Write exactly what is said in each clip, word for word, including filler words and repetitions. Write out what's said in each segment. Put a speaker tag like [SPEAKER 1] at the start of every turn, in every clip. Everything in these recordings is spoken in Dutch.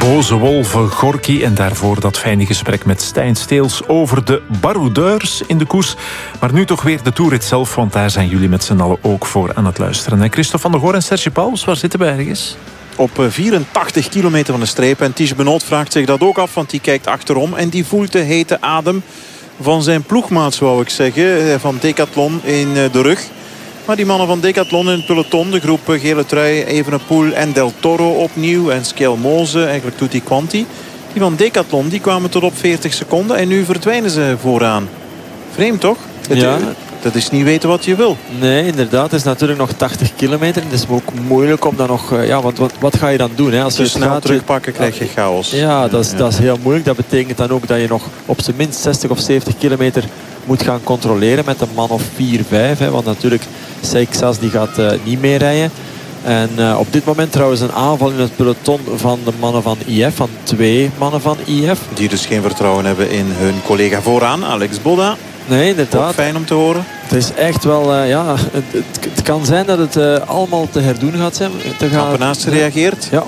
[SPEAKER 1] Boze Wolven, Gorky en daarvoor dat fijne gesprek met Stijn Steels over de baroudeurs in de koers. Maar nu toch weer de toerit zelf, want daar zijn jullie met z'n allen ook voor aan het luisteren. En Christophe van der Goor en Serge Pauwels, waar zitten we ergens?
[SPEAKER 2] Op vierentachtig kilometer van de streep. En Ties Benoot vraagt zich dat ook af, want die kijkt achterom. En die voelt de hete adem van zijn ploegmaat, zou ik zeggen. Van Decathlon in de rug. Maar die mannen van Decathlon in het peloton, de groep gele trui, Evenepoel en Del Toro opnieuw. En Skelmoze, eigenlijk Tutti Quanti. Die van Decathlon, die kwamen tot op veertig seconden. En nu verdwijnen ze vooraan. Vreemd toch? Het,
[SPEAKER 3] ja.
[SPEAKER 2] Dat is niet weten wat je wil.
[SPEAKER 3] Nee, inderdaad. Het is natuurlijk nog tachtig kilometer. Het is ook moeilijk om dan nog... Ja, want wat, wat ga je dan doen? Hè? Als
[SPEAKER 2] je
[SPEAKER 3] je
[SPEAKER 2] snel
[SPEAKER 3] gaat,
[SPEAKER 2] terugpakken, krijg je chaos.
[SPEAKER 3] Ja, dat is, ja. dat is heel moeilijk. Dat betekent dan ook dat je nog op zijn minst zestig of zeventig kilometer moet gaan controleren met een man of vier, vijf. Hè? Want natuurlijk, Seixas die gaat uh, niet meer rijden. En uh, op dit moment trouwens een aanval in het peloton van de mannen van I F. Van twee mannen van I F.
[SPEAKER 2] Die dus geen vertrouwen hebben in hun collega vooraan, Alex Bodda.
[SPEAKER 3] Nee, inderdaad.
[SPEAKER 2] Ook fijn om te horen.
[SPEAKER 3] Het is echt wel, uh, ja, het, het, het kan zijn dat het uh, allemaal te herdoen gaat zijn. Te gaan...
[SPEAKER 2] Kampenaerts reageert.
[SPEAKER 3] Ja.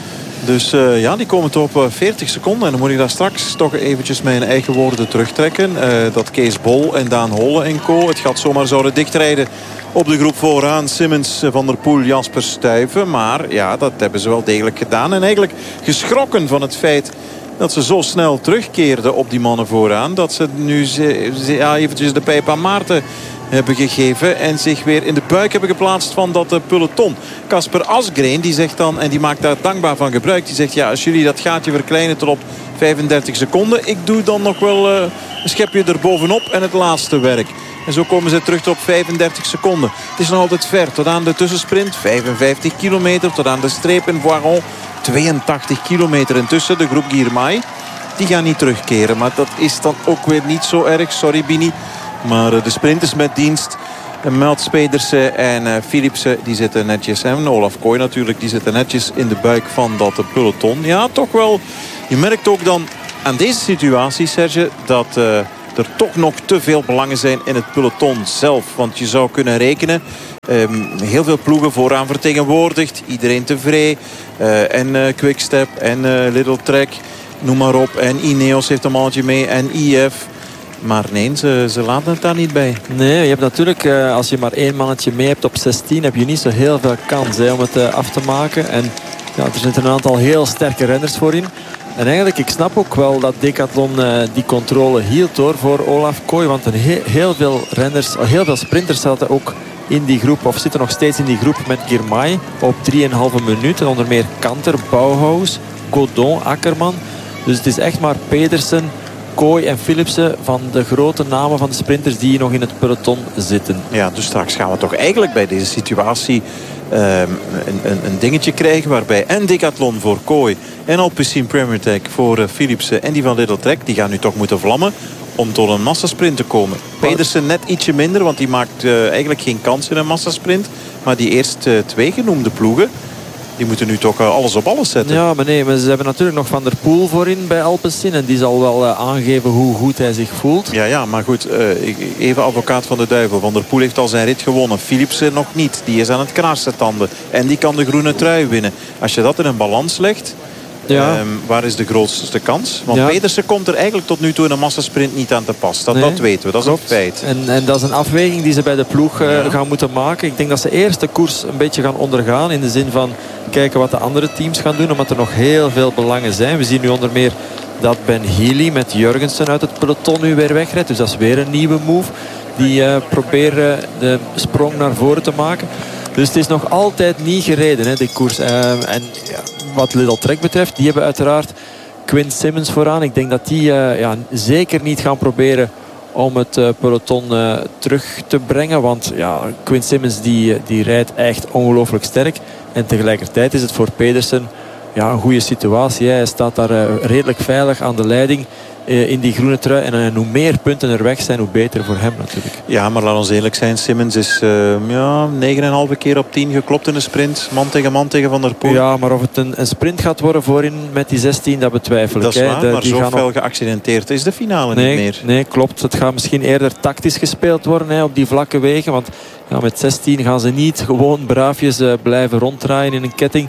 [SPEAKER 2] Dus uh, ja, die komen tot op veertig seconden. En dan moet ik daar straks toch eventjes mijn eigen woorden terugtrekken. Uh, dat Kees Bol en Daan Holle en co. Het gat zomaar zouden dichtrijden op de groep vooraan. Simmons, Van der Poel, Jasper Stuyven. Maar ja, dat hebben ze wel degelijk gedaan. En eigenlijk geschrokken van het feit dat ze zo snel terugkeerden op die mannen vooraan. Dat ze nu ze, ze, ja, eventjes de pijp aan Maarten hebben gegeven. En zich weer in de buik hebben geplaatst van dat uh, peloton. Kasper Asgreen die zegt dan, en die maakt daar dankbaar van gebruik. Die zegt, ja, als jullie dat gaatje verkleinen tot op vijfendertig seconden. Ik doe dan nog wel uh, een schepje erbovenop en het laatste werk. En zo komen ze terug tot op vijfendertig seconden. Het is nog altijd ver. Tot aan de tussensprint. vijfenvijftig kilometer. Tot aan de streep in Voiron. tweeëntachtig kilometer intussen. De groep Girmay. Die gaan niet terugkeren. Maar dat is dan ook weer niet zo erg. Sorry Bini. Maar de sprinters met dienst. Mats Pedersen en uh, Philipsen. Die zitten netjes. En Olaf Kooi natuurlijk. Die zitten netjes in de buik van dat peloton. Ja, toch wel. Je merkt ook dan aan deze situatie, Serge. Dat uh, er toch nog te veel belangen zijn in het peloton zelf. Want je zou kunnen rekenen. Um, heel veel ploegen vooraan vertegenwoordigd. Iedereen tevreden. Uh, en uh, Quickstep en uh, Little Trek. Noem maar op. En Ineos heeft een mannetje mee. En I F. Maar nee, ze, ze laten het daar niet bij.
[SPEAKER 3] Nee, je hebt natuurlijk, uh, als je maar één mannetje mee hebt op zestien... heb je niet zo heel veel kans hè, om het uh, af te maken. En ja, er zitten een aantal heel sterke renners voor in. En eigenlijk, ik snap ook wel dat Decathlon uh, die controle hield hoor, voor Olaf Kooi. Want een he heel veel renners, heel veel sprinters zaten ook in die groep, of zitten nog steeds in die groep met Girmay op drieënhalve minuten. Onder meer Kanter, Bauhaus, Godon, Akkerman. Dus het is echt maar Pedersen, Kooi en Philipsen van de grote namen van de sprinters die nog in het peloton zitten.
[SPEAKER 2] Ja, dus straks gaan we toch eigenlijk bij deze situatie um, een, een, een dingetje krijgen waarbij en Decathlon voor Kooi en Alpecin Premier Tech voor uh, Philipsen en die van Little Trek, die gaan nu toch moeten vlammen om tot een massasprint te komen. Pedersen net ietsje minder, want die maakt uh, eigenlijk geen kans in een massasprint. Maar die eerst uh, twee genoemde ploegen, die moeten nu toch uh, alles op alles zetten.
[SPEAKER 3] Ja, maar nee, maar ze hebben natuurlijk nog Van der Poel voorin bij Alpecin. En die zal wel uh, aangeven hoe goed hij zich voelt.
[SPEAKER 2] Ja, ja, maar goed, uh, even advocaat van de duivel. Van der Poel heeft al zijn rit gewonnen. Philipsen nog niet. Die is aan het knarsetanden. En die kan de groene trui winnen. Als je dat in een balans legt, ja. Um, waar is de grootste kans? Want ja. Pedersen komt er eigenlijk tot nu toe in een massasprint niet aan te pas. Dat, nee, dat weten we, dat klopt. Is een feit.
[SPEAKER 3] En, en dat is een afweging die ze bij de ploeg uh, ja. gaan moeten maken. Ik denk dat ze eerst de koers een beetje gaan ondergaan. In de zin van kijken wat de andere teams gaan doen. Omdat er nog heel veel belangen zijn. We zien nu onder meer dat Ben Healy met Jurgensen uit het peloton nu weer wegrijdt. Dus dat is weer een nieuwe move. Die uh, proberen de sprong naar voren te maken. Dus het is nog altijd niet gereden, hè, die koers. Uh, en ja, wat Little Trek betreft, die hebben uiteraard Quinn Simmons vooraan. Ik denk dat die uh, ja, zeker niet gaan proberen om het uh, peloton uh, terug te brengen. Want ja, Quinn Simmons die, die rijdt echt ongelooflijk sterk. En tegelijkertijd is het voor Pedersen ja, een goede situatie. Hè. Hij staat daar uh, redelijk veilig aan de leiding uh, in die groene trui. En, uh, en hoe meer punten er weg zijn, hoe beter voor hem natuurlijk.
[SPEAKER 2] Ja, maar laat ons eerlijk zijn. Simmons is uh, ja, negen komma vijf keer op tien geklopt in de sprint. Man tegen man tegen Van der Poel.
[SPEAKER 3] Ja, maar of het een, een sprint gaat worden voorin met die zestien, dat betwijfel ik.
[SPEAKER 2] Dat is waar,
[SPEAKER 3] hè. De,
[SPEAKER 2] maar
[SPEAKER 3] die
[SPEAKER 2] zo
[SPEAKER 3] gaan
[SPEAKER 2] fel
[SPEAKER 3] op...
[SPEAKER 2] geaccidenteerd is de finale
[SPEAKER 3] nee,
[SPEAKER 2] niet meer.
[SPEAKER 3] Nee, klopt. Het gaat misschien eerder tactisch gespeeld worden hè, op die vlakke wegen. Want ja, met zestien gaan ze niet gewoon braafjes uh, blijven ronddraaien in een ketting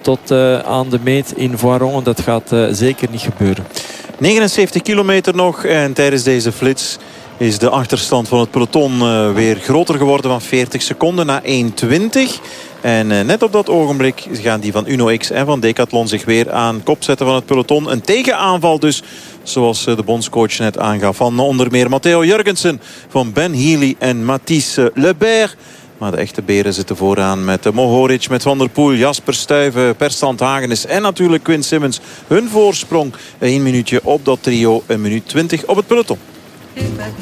[SPEAKER 3] tot uh, aan de meet in Voiron. Dat gaat uh, zeker niet gebeuren.
[SPEAKER 2] negenenzeventig kilometer nog. En tijdens deze flits is de achterstand van het peloton uh, weer groter geworden van veertig seconden naar één twintig. En uh, net op dat ogenblik gaan die van Uno X en van Decathlon zich weer aan kop zetten van het peloton. Een tegenaanval dus, zoals uh, de bondscoach net aangaf. Van onder meer Matteo Jurgensen, van Ben Healy en Mathis Lebert. Maar de echte beren zitten vooraan met uh, Mohoric, met Van der Poel, Jasper Stuyven, Per Sandhagenes en natuurlijk Quinn Simmons. Hun voorsprong, één minuutje op dat trio, een minuut twintig op het peloton.